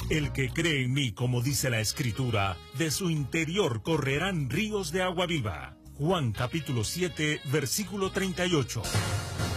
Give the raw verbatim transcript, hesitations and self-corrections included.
El que cree en mí, como dice la Escritura, de su interior correrán ríos de agua viva. Juan capítulo siete, versículo treinta y ocho.